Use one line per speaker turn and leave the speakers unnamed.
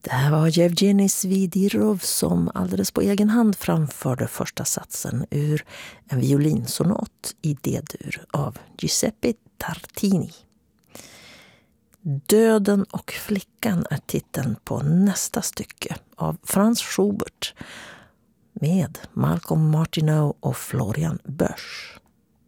Det här var Jevgenij Svidirov som alldeles på egen hand framförde första satsen ur en violinsonat i D-dur av Giuseppe Tartini. Döden och flickan är titeln på nästa stycke av Franz Schubert med Malcolm Martineau och Florian Boesch.